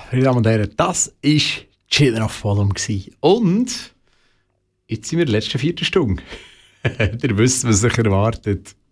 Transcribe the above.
meine Damen und Herren, das war Children of Bodom. Und jetzt sind wir in der letzten Viertelstunde. Ihr wisst, was sich erwartet.